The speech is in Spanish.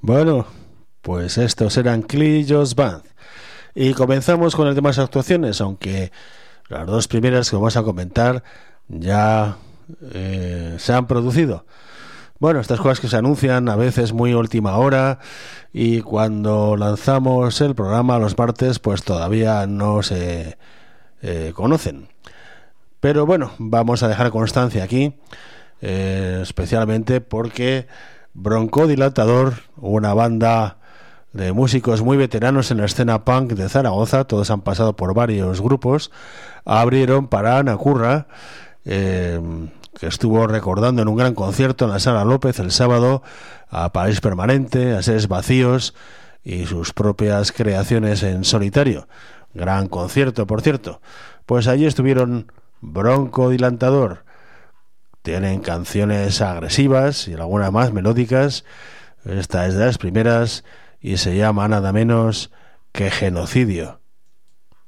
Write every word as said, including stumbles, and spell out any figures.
Bueno, pues estos eran Clellos Band. Y comenzamos con el tema de las actuaciones, aunque las dos primeras que vamos a comentar ya eh, se han producido. Bueno, estas cosas que se anuncian a veces muy última hora, y cuando lanzamos el programa los martes pues todavía no se eh, conocen. Pero bueno, vamos a dejar constancia aquí, eh, especialmente porque Broncodilatador, una banda de músicos muy veteranos en la escena punk de Zaragoza, todos han pasado por varios grupos, abrieron para Ana Curra, eh, que estuvo recordando en un gran concierto en la Sala López el sábado a París Permanente, a Seres Vacíos y sus propias creaciones en solitario. Gran concierto, por cierto. Pues allí estuvieron Broncodilatador. Tienen canciones agresivas y algunas más melódicas. Esta es de las primeras y se llama nada menos que Genocidio.